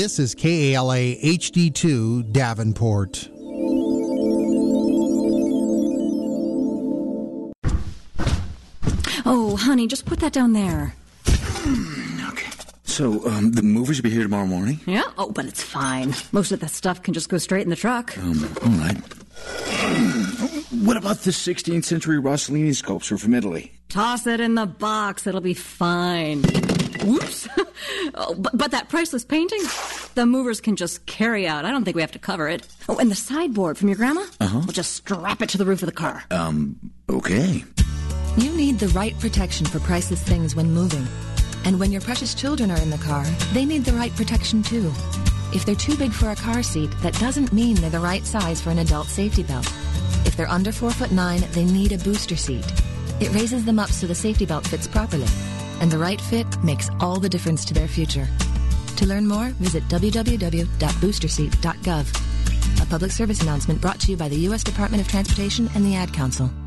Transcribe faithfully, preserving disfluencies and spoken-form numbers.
This is K A L A H D two Davenport. Oh, honey, just put that down there. Okay. So, um, the movers will be here tomorrow morning? Yeah? Oh, but it's fine. Most of that stuff can just go straight in the truck. Um, all right. What about the sixteenth century Rossellini sculpture from Italy? Toss it in the box. It'll be fine. Whoops. oh, but, but that priceless painting, the movers can just carry out. I don't think we have to cover it. Oh, and the sideboard from your grandma? Uh-huh. We'll just strap it to the roof of the car. Um, okay. You need the right protection for priceless things when moving. And when your precious children are in the car, they need the right protection too. If they're too big for a car seat, that doesn't mean they're the right size for an adult safety belt. If they're under four foot nine, they need a booster seat. It raises them up so the safety belt fits properly. And the right fit makes all the difference to their future. To learn more, visit w w w dot booster seat dot gov. A public service announcement brought to you by the U S Department of Transportation and the Ad Council.